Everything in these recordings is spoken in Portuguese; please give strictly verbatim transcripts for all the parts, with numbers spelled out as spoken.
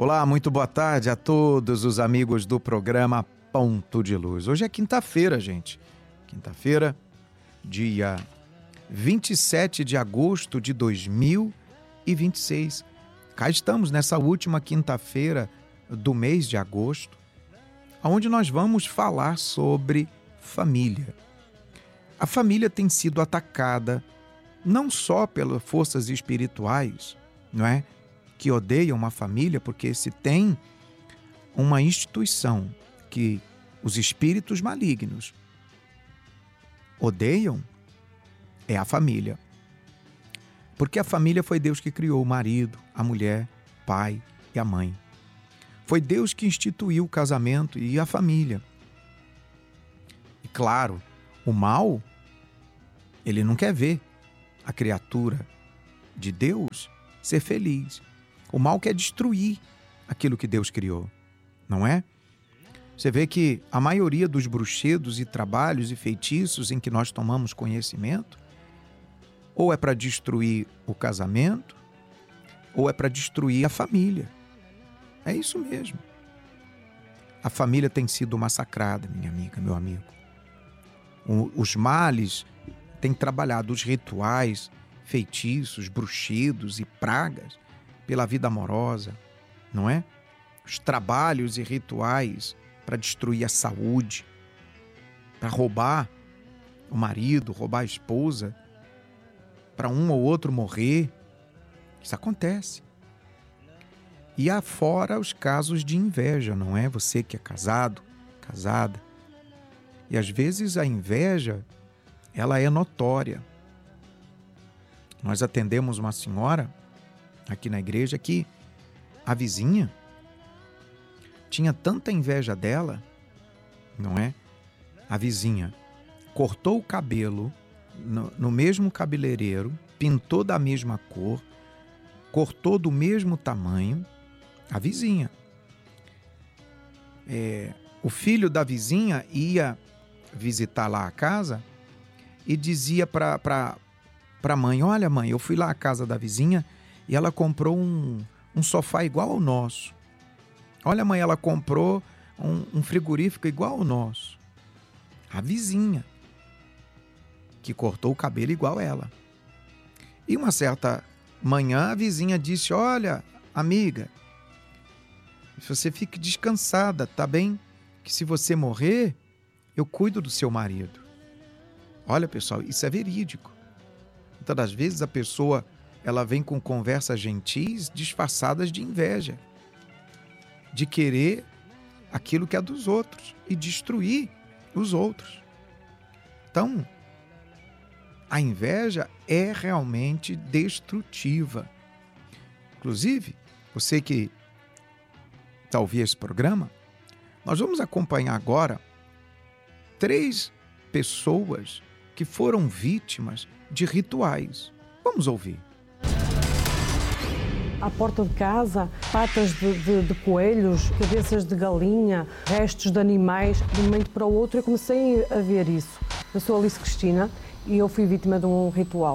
Olá, muito boa tarde a todos os amigos do programa Ponto de Luz. Hoje é quinta-feira, gente. Quinta-feira, dia vinte e sete de agosto de dois mil e vinte e seis. Cá estamos nessa última quinta-feira do mês de agosto, onde nós vamos falar sobre família. A família tem sido atacada não só pelas forças espirituais, não é? Que odeiam a família, porque se tem uma instituição que os espíritos malignos odeiam, é a família. Porque a família foi Deus que criou o marido, a mulher, o pai e a mãe. Foi Deus que instituiu o casamento e a família. E claro, o mal, ele não quer ver a criatura de Deus ser feliz. O mal quer destruir aquilo que Deus criou, não é? Você vê que a maioria dos bruxedos e trabalhos e feitiços em que nós tomamos conhecimento, ou é para destruir o casamento, ou é para destruir a família. É isso mesmo. A família tem sido massacrada, minha amiga, meu amigo. O, os males têm trabalhado os rituais, feitiços, bruxedos e pragas pela vida amorosa, não é? Os trabalhos e rituais para destruir a saúde, para roubar o marido, roubar a esposa, para um ou outro morrer. Isso acontece. E há fora os casos de inveja, não é? Você que é casado, casada. E às vezes a inveja, ela é notória. Nós atendemos uma senhora aqui na igreja que a vizinha tinha tanta inveja dela, não é? A vizinha cortou o cabelo no, no mesmo cabeleireiro, pintou da mesma cor, cortou do mesmo tamanho, a vizinha. É, o filho da vizinha ia visitar lá a casa e dizia para para para a mãe: olha mãe, eu fui lá à casa da vizinha e ela comprou um, um sofá igual ao nosso. Olha mãe, ela comprou um, um frigorífico igual ao nosso. A vizinha, que cortou o cabelo igual a ela. E uma certa manhã a vizinha disse: olha amiga, você fique descansada, tá bem? Que se você morrer, eu cuido do seu marido. Olha pessoal, isso é verídico. Muitas das vezes a pessoa ela vem com conversas gentis disfarçadas de inveja, de querer aquilo que é dos outros e destruir os outros. Então, a inveja é realmente destrutiva. Inclusive, você que está ouvindo esse programa, nós vamos acompanhar agora três pessoas que foram vítimas de rituais. Vamos ouvir. À porta de casa, patas de, de, de coelhos, cabeças de galinha, restos de animais. De um momento para o outro eu comecei a ver isso. Eu sou Alice Cristina e eu fui vítima de um ritual.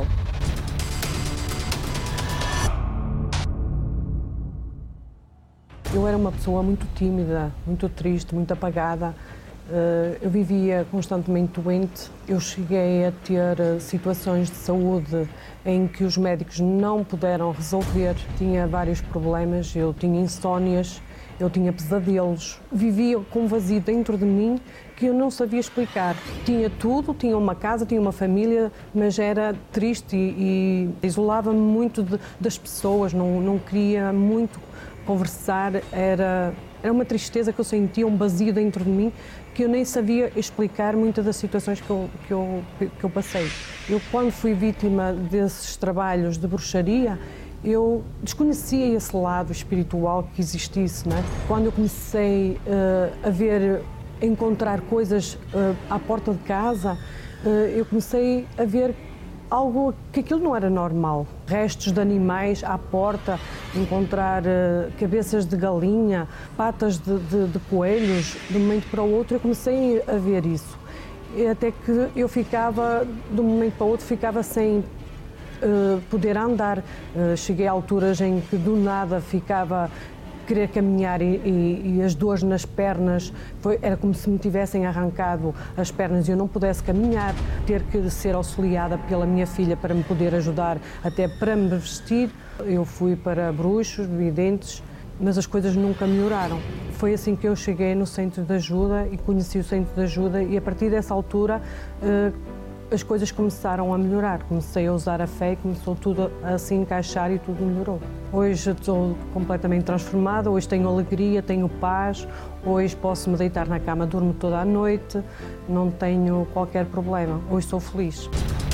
Eu era uma pessoa muito tímida, muito triste, muito apagada. Eu vivia constantemente doente. Eu cheguei a ter situações de saúde em que os médicos não puderam resolver. Tinha vários problemas, eu tinha insónias, eu tinha pesadelos. Vivia com um vazio dentro de mim que eu não sabia explicar. Tinha tudo, tinha uma casa, tinha uma família, mas era triste e, e isolava-me muito de, das pessoas, não, não queria muito conversar. Era, era uma tristeza que eu sentia, um vazio dentro de mim, que eu nem sabia explicar muitas das situações que eu, que eu, que eu passei. Eu, quando fui vítima desses trabalhos de bruxaria, eu desconhecia esse lado espiritual que existisse, não é? Quando eu comecei uh, a ver, a encontrar coisas uh, à porta de casa, uh, eu comecei a ver algo que aquilo não era normal. Restos de animais à porta, encontrar uh, cabeças de galinha, patas de, de, de coelhos, de um momento para o outro eu comecei a ver isso. E até que eu ficava, de um momento para o outro, ficava sem uh, poder andar. Uh, cheguei a alturas em que do nada ficava querer caminhar e, e, e as dores nas pernas, foi, era como se me tivessem arrancado as pernas e eu não pudesse caminhar, ter que ser auxiliada pela minha filha para me poder ajudar, até para me vestir. Eu fui para bruxos, videntes, mas as coisas nunca melhoraram. Foi assim que eu cheguei no centro de ajuda e conheci o centro de ajuda e a partir dessa altura as coisas começaram a melhorar. Comecei a usar a fé e começou tudo a se encaixar e tudo melhorou. Hoje estou completamente transformada, hoje tenho alegria, tenho paz, hoje posso me deitar na cama, durmo toda a noite, não tenho qualquer problema, hoje sou feliz.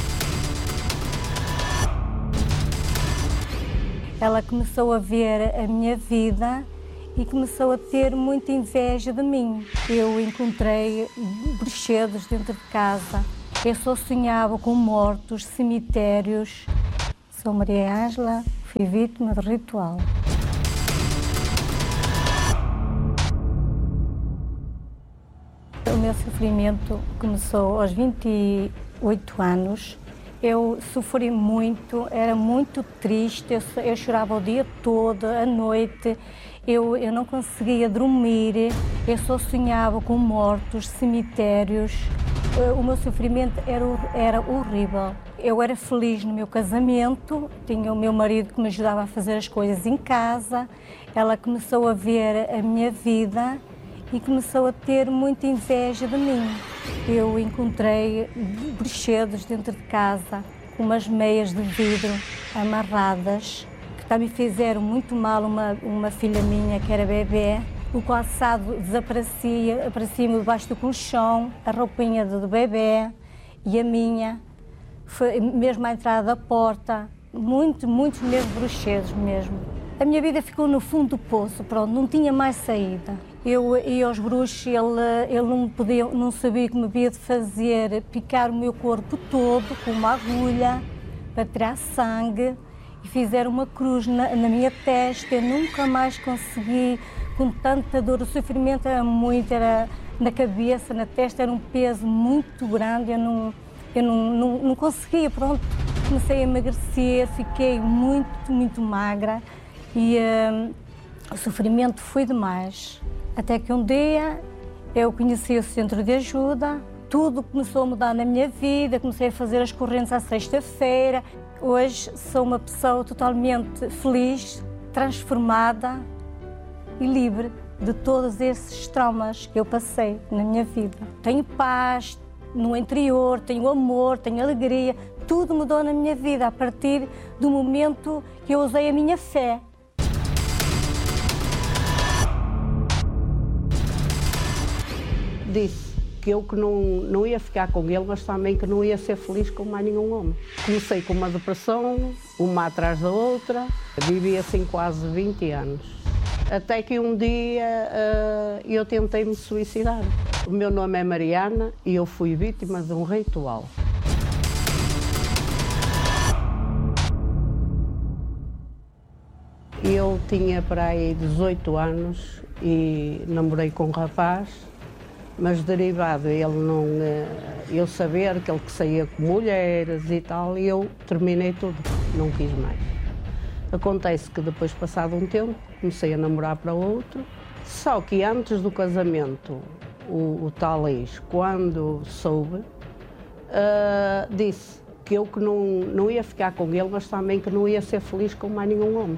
Ela começou a ver a minha vida e começou a ter muita inveja de mim. Eu encontrei bruxedos dentro de casa. Eu só sonhava com mortos, cemitérios. Sou Maria Ângela, fui vítima de ritual. O meu sofrimento começou aos vinte e oito anos. Eu sofri muito, era muito triste, eu, eu chorava o dia todo, à noite, eu, eu não conseguia dormir, eu só sonhava com mortos, cemitérios. O meu sofrimento era, era horrível. Eu era feliz no meu casamento, tinha o meu marido que me ajudava a fazer as coisas em casa, ela começou a ver a minha vida e começou a ter muita inveja de mim. Eu encontrei bruxedos dentro de casa, com umas meias de vidro amarradas, que também fizeram muito mal uma, uma filha minha que era bebê. O calçado desaparecia, aparecia-me debaixo do colchão, a roupinha do bebê e a minha, foi mesmo à entrada da porta, muito, muitos mesmo bruxedos mesmo. A minha vida ficou no fundo do poço, pronto, não tinha mais saída. Eu ia aos bruxos, ele, ele não, podia, não sabia como havia de fazer, picar o meu corpo todo com uma agulha para tirar sangue e fizeram uma cruz na, na minha testa. Eu nunca mais consegui, com tanta dor, o sofrimento era muito, era na cabeça, na testa, era um peso muito grande, eu não, eu não, não, não conseguia, pronto. Comecei a emagrecer, fiquei muito, muito magra e uh, o sofrimento foi demais. Até que um dia eu conheci o centro de ajuda, tudo começou a mudar na minha vida, comecei a fazer as correntes à sexta-feira. Hoje sou uma pessoa totalmente feliz, transformada e livre de todos esses traumas que eu passei na minha vida. Tenho paz no interior, tenho amor, tenho alegria, tudo mudou na minha vida a partir do momento que eu usei a minha fé. Disse que eu que não, não ia ficar com ele, mas também que não ia ser feliz com mais nenhum homem. Comecei com uma depressão, uma atrás da outra, vivi assim quase vinte anos. Até que um dia uh, eu tentei me suicidar. O meu nome é Mariana e eu fui vítima de um ritual. Eu tinha para aí dezoito anos e namorei com um rapaz, mas derivado ele não, eu saber que ele que saía com mulheres e tal, e eu terminei tudo, não quis mais. Acontece que depois, passado um tempo, comecei a namorar para outro, só que antes do casamento, o, o tal ex, quando soube, uh, disse que eu que não, não ia ficar com ele, mas também que não ia ser feliz com mais nenhum homem.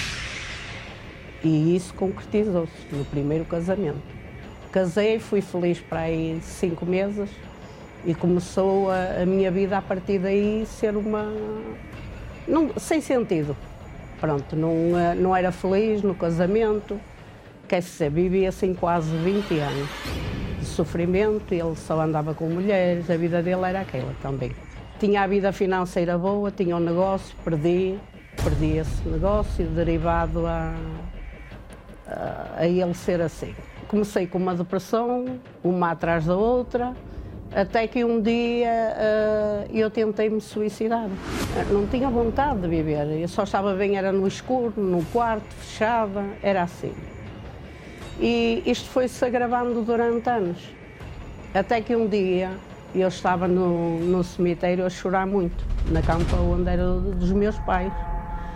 E isso concretizou-se no primeiro casamento. Casei, fui feliz para aí cinco meses e começou a, a minha vida a partir daí ser uma... Não, sem sentido. Pronto, não, não era feliz no casamento, quer dizer, vivia assim quase vinte anos de sofrimento, ele só andava com mulheres, a vida dele era aquela também. Tinha a vida financeira boa, tinha um negócio, perdi, perdi esse negócio derivado a, a, a ele ser assim. Comecei com uma depressão, uma atrás da outra, até que um dia uh, eu tentei me suicidar. Não tinha vontade de viver, eu só estava bem, era no escuro, no quarto, fechada, era assim. E isto foi-se agravando durante anos, até que um dia eu estava no, no cemitério a chorar muito, na campa onde era dos meus pais.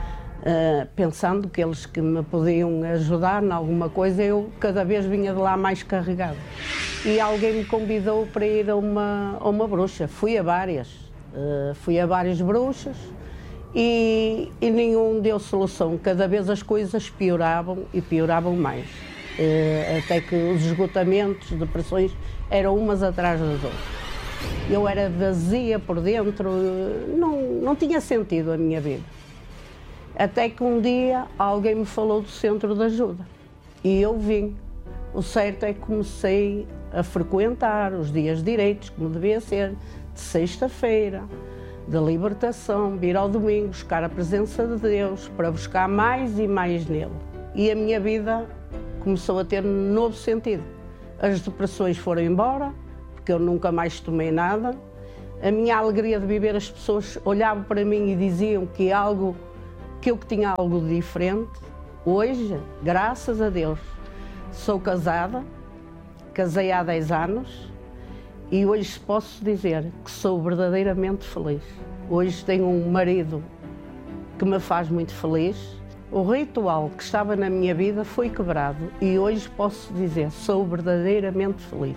Uh, pensando que eles que me podiam ajudar em alguma coisa, eu cada vez vinha de lá mais carregado. E alguém me convidou para ir a uma, a uma bruxa. Fui a várias, uh, fui a várias bruxas e, e nenhum deu solução. Cada vez as coisas pioravam e pioravam mais. Uh, até que os esgotamentos, depressões, eram umas atrás das outras. Eu era vazia por dentro, não, não tinha sentido a minha vida. Até que um dia alguém me falou do centro de ajuda e eu vim. O certo é que comecei a frequentar os dias direitos, como devia ser, de sexta-feira, de libertação, vir ao domingo, buscar a presença de Deus, para buscar mais e mais nele. E a minha vida começou a ter um novo sentido. As depressões foram embora, porque eu nunca mais tomei nada. A minha alegria de viver, as pessoas olhavam para mim e diziam que algo... que eu que tinha algo de diferente. Hoje, graças a Deus, sou casada, casei há dez anos e hoje posso dizer que sou verdadeiramente feliz. Hoje tenho um marido que me faz muito feliz. O ritual que estava na minha vida foi quebrado e hoje posso dizer, sou verdadeiramente feliz.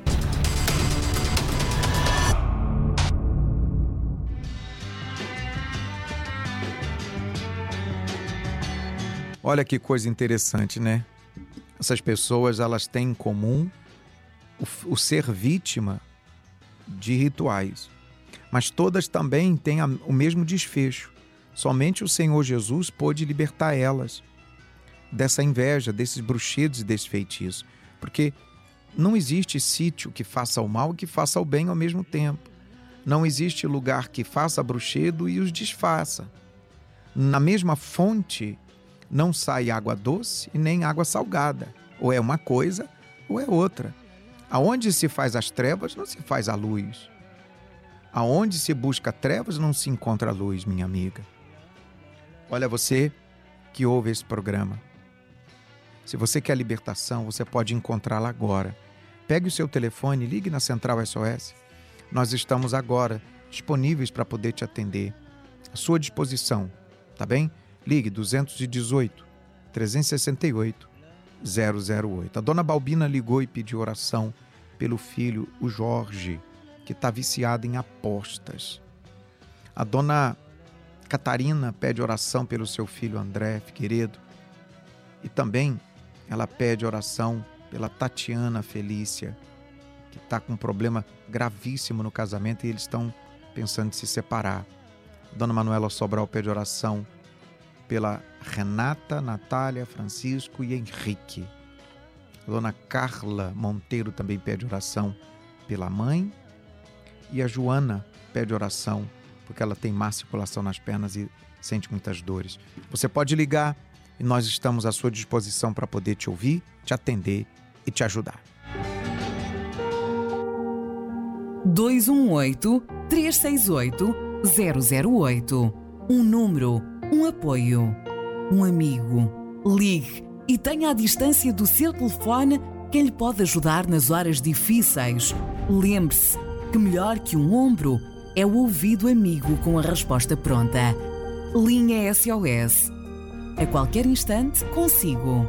Olha que coisa interessante, né? Essas pessoas, elas têm em comum o, o ser vítima de rituais. Mas todas também têm a, o mesmo desfecho. Somente o Senhor Jesus pôde libertar elas dessa inveja, desses bruxedos e desse feitiço. Porque não existe sítio que faça o mal e que faça o bem ao mesmo tempo. Não existe lugar que faça bruxedo e os desfaça. Na mesma fonte não sai água doce e nem água salgada. Ou é uma coisa ou é outra. Aonde se faz as trevas, não se faz a luz. Aonde se busca trevas, não se encontra a luz, minha amiga. Olha, você que ouve esse programa. Se você quer libertação, você pode encontrá-la agora. Pegue o seu telefone e ligue na Central S O S. Nós estamos agora disponíveis para poder te atender. À sua disposição, tá bem? Ligue duzentos e dezoito, trezentos e sessenta e oito, zero zero oito. A dona Balbina ligou e pediu oração pelo filho, o Jorge, que está viciado em apostas. A dona Catarina pede oração pelo seu filho André Figueiredo. E também ela pede oração pela Tatiana Felícia, que está com um problema gravíssimo no casamento e eles estão pensando em se separar. A dona Manuela Sobral pede oração pela Renata, Natália, Francisco e Henrique. A dona Carla Monteiro também pede oração pela mãe. E a Joana pede oração porque ela tem má circulação nas pernas e sente muitas dores. Você pode ligar e nós estamos à sua disposição para poder te ouvir, te atender e te ajudar. dois um oito, três seis oito, zero zero oito. Um número, um apoio, um amigo. Ligue e tenha à distância do seu telefone quem lhe pode ajudar nas horas difíceis. Lembre-se que melhor que um ombro é o ouvido amigo com a resposta pronta. Linha S O S. A qualquer instante, consigo.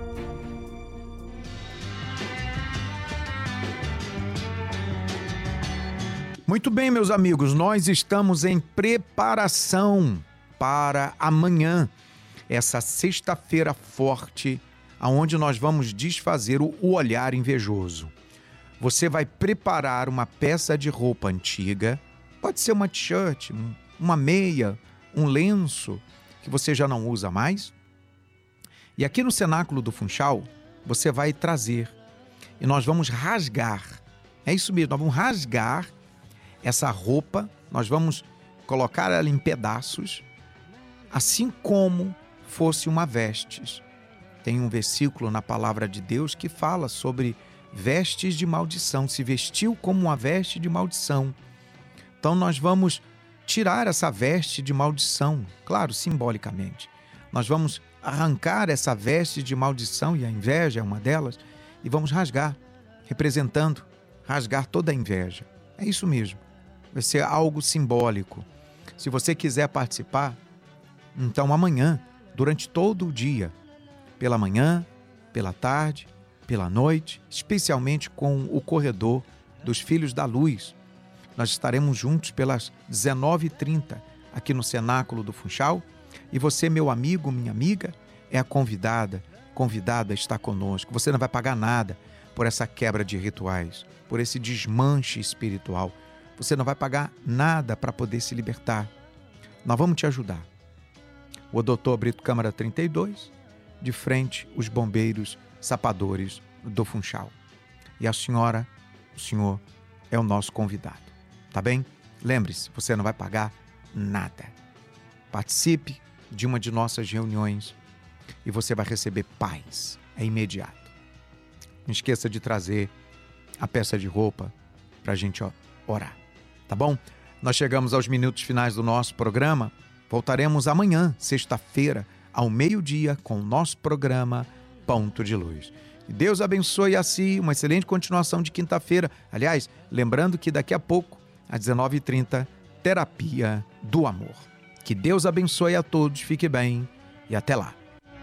Muito bem, meus amigos, nós estamos em preparação para amanhã, essa sexta-feira forte, onde nós vamos desfazer o olhar invejoso. Você vai preparar uma peça de roupa antiga, pode ser uma t-shirt, uma meia, um lenço que você já não usa mais. E aqui no Cenáculo do Funchal, você vai trazer e nós vamos rasgar, é isso mesmo, nós vamos rasgar essa roupa, nós vamos colocar ela em pedaços, assim como fosse uma vestes. Tem um versículo na palavra de Deus que fala sobre vestes de maldição, se vestiu como uma veste de maldição. Então nós vamos tirar essa veste de maldição, claro, simbolicamente. Nós vamos arrancar essa veste de maldição, e a inveja é uma delas, e vamos rasgar, representando, rasgar toda a inveja. É isso mesmo, vai ser algo simbólico. Se você quiser participar, então amanhã durante todo o dia, pela manhã, pela tarde, pela noite, especialmente com o corredor dos Filhos da Luz. Nós estaremos juntos pelas dezenove e trinta aqui no Cenáculo do Funchal, e você, meu amigo, minha amiga, é a convidada, convidada a estar conosco. Você não vai pagar nada por essa quebra de rituais, por esse desmanche espiritual. Você não vai pagar nada para poder se libertar. Nós vamos te ajudar. O doutor Brito Câmara trinta e dois, de frente os bombeiros sapadores do Funchal. E a senhora, o senhor, é o nosso convidado. Tá bem? Lembre-se, você não vai pagar nada. Participe de uma de nossas reuniões e você vai receber paz. É imediato. Não esqueça de trazer a peça de roupa para a gente orar. Tá bom? Nós chegamos aos minutos finais do nosso programa. Voltaremos amanhã, sexta-feira, ao meio-dia, com o nosso programa Ponto de Luz. E Deus abençoe a si, uma excelente continuação de quinta-feira. Aliás, lembrando que daqui a pouco, às dezenove e trinta, Terapia do Amor. Que Deus abençoe a todos, fique bem e até lá.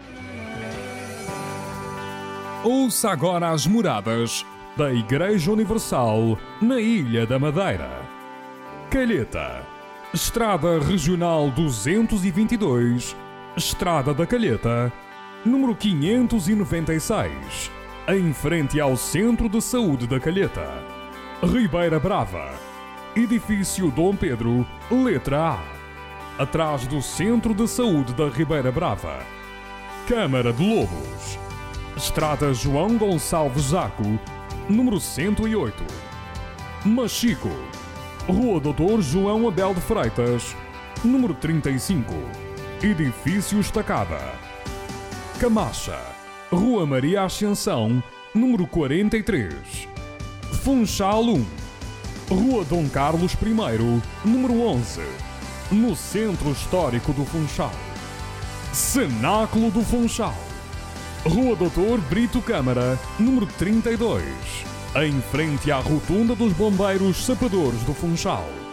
Ouça agora as moradas da Igreja Universal na Ilha da Madeira. Calheta, Estrada Regional duzentos e vinte e dois, Estrada da Calheta, número quinhentos e noventa e seis, em frente ao Centro de Saúde da Calheta. Ribeira Brava, Edifício Dom Pedro, letra A, atrás do Centro de Saúde da Ribeira Brava. Câmara de Lobos, Estrada João Gonçalves Zaco, número cento e oito. Machico, Rua doutor João Abel de Freitas, número trinta e cinco, Edifício Estacada. Camacha, Rua Maria Ascensão, número quarenta e três. Funchal um, Rua Dom Carlos I, número onze, no Centro Histórico do Funchal. Cenáculo do Funchal, Rua doutor Brito Câmara, número trinta e dois, em frente à Rotunda dos Bombeiros Sapadores do Funchal.